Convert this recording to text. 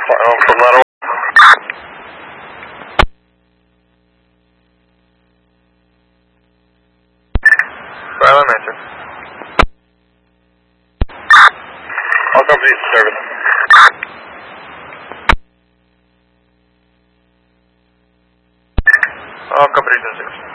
From Ladder. Silent answer. All companies to service. All companies in service.